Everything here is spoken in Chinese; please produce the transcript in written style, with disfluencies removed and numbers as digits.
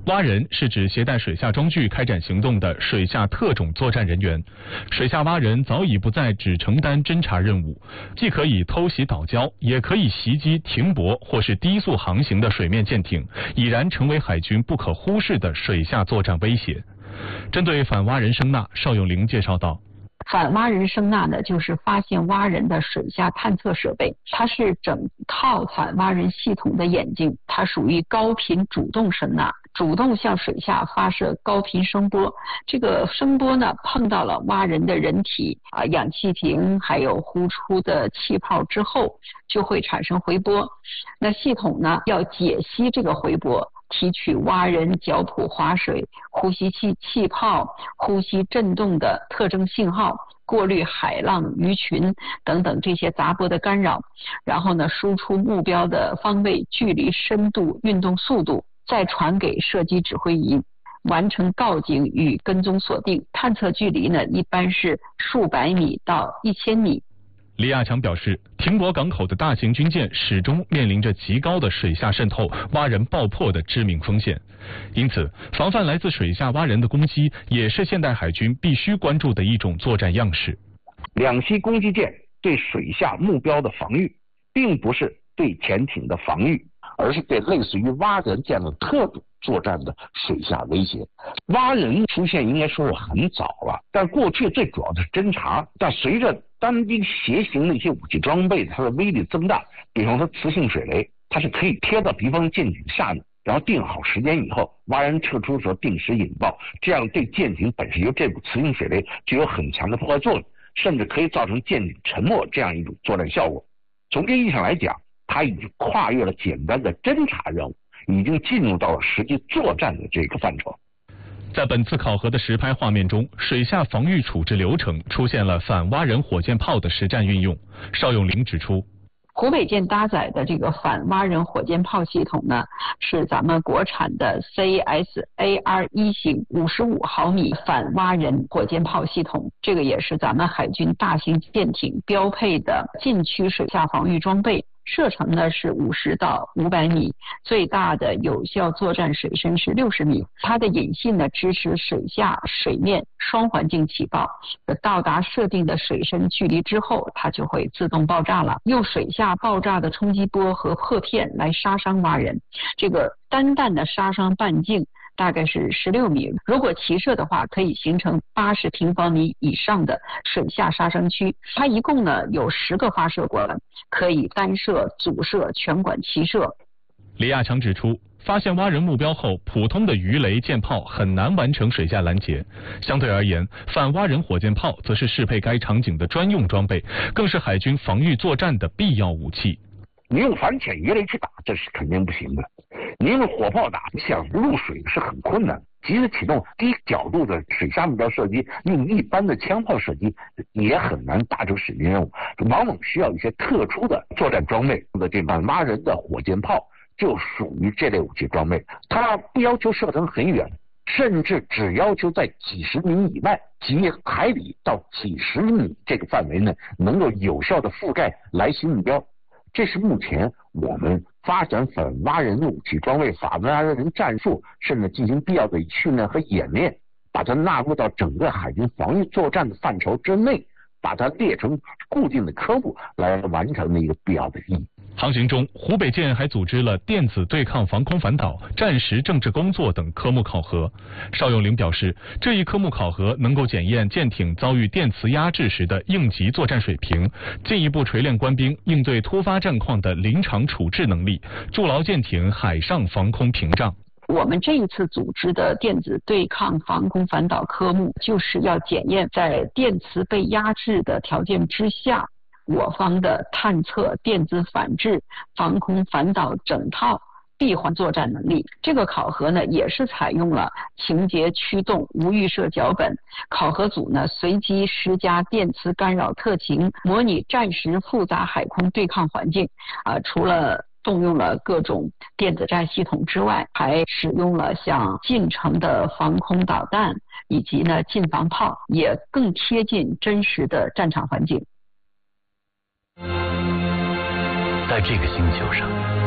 蛙人是指携带水下装具开展行动的水下特种作战人员。水下蛙人早已不再只承担侦察任务，既可以偷袭岛礁，也可以袭击停泊或是低速航行的水面舰艇，已然成为海军不可忽视的水下作战威胁。针对反蛙人声呐，邵永龄介绍道。 反蛙人声呐呢，就是发现蛙人的水下探测设备，它是整套反蛙人系统的眼睛，它属于高频主动声呐，主动向水下发射高频声波。这个声波呢，碰到了蛙人的人体氧气瓶还有呼出的气泡之后，就会产生回波。那系统呢，要解析这个回波，提取蛙人脚蹼划水、呼吸器气泡、呼吸振动的特征信号，过滤海浪、鱼群等等这些杂波的干扰，然后呢，输出目标的方位、距离、深度、运动速度，再传给射击指挥仪，完成告警与跟踪锁定。探测距离呢，一般是数百米到1000米。 李亚强表示，停泊港口的大型军舰始终面临着极高的水下渗透、蛙人爆破的致命风险，因此，防范来自水下蛙人的攻击，也是现代海军必须关注的一种作战样式。 两栖攻击舰对水下目标的防御，并不是对潜艇的防御，而是对类似于蛙人这样的特种作战的水下威胁。蛙人出现应该说是很早了，但过去最主要的是侦察，但随着单兵携行的一些武器装备它的威力增大，比方说磁性水雷，它是可以贴到敌方舰艇下面，然后定好时间以后，蛙人撤出的时候定时引爆，这样对舰艇本身由这股磁性水雷具有很强的破坏作用，甚至可以造成舰艇沉没这样一种作战效果。从这意义上来讲，它已经跨越了简单的侦察任务，已经进入到了实际作战的这个范畴。 在本次考核的实拍画面中，水下防御处置流程出现了反蛙人火箭炮的实战运用。邵永龄指出， 湖北舰搭载的这个反蛙人火箭炮系统呢，是咱们国产的 CSAR-1型55毫米反蛙人火箭炮系统，这个也是咱们海军大型舰艇标配的禁区水下防御装备。射程呢是50到500米，最大的有效作战水深是60米。它的引信呢支持水下、水面双环境起爆，到达设定的水深距离之后，它就会自动爆炸了。用水下爆炸的冲击波和破片来杀伤蛙人，这个单弹的杀伤半径大概是16米，如果齐射的话，可以形成80平方米以上的水下杀伤区。它一共呢有10个发射管，可以单射、组射、全管齐射。 李亚强指出，发现蛙人目标后，普通的鱼雷、舰炮很难完成水下拦截。相对而言，反蛙人火箭炮则是适配该场景的专用装备，更是海军防御作战的必要武器。 你用反潜鱼雷去打，这是肯定不行的。你用火炮打，想入水是很困难。即使启动低角度的水下目标射击，用一般的枪炮射击也很难达成使命任务，往往需要一些特殊的作战装备。这反蛙人的火箭炮就属于这类武器装备，它不要求射程很远，甚至只要求在几十米以外，几海里到几十米这个范围内，能够有效的覆盖来袭目标。这是目前我们发展反蛙人的武器装备、反蛙人战术，甚至进行必要的训练和演练，把它纳入到整个海军防御作战的范畴之内，把它列成固定的科目来完成的一个必要的意义。 航行中，湖北舰还组织了电子对抗防空反导、战时政治工作等科目考核。邵永龄表示，这一科目考核能够检验舰艇遭遇电磁压制时的应急作战水平，进一步锤炼官兵应对突发战况的临场处置能力，筑牢舰艇海上防空屏障。 我们这一次组织的电子对抗防空反导科目，就是要检验在电磁被压制的条件之下，我方的探测、电子反制、防空反导整套闭环作战能力。这个考核呢，也是采用了情节驱动无预设脚本，考核组呢随机施加电磁干扰特情，模拟战时复杂海空对抗环境。除了动用了各种电子战系统之外，还使用了像近程的防空导弹以及呢近防炮，也更贴近真实的战场环境。 在这个星球上，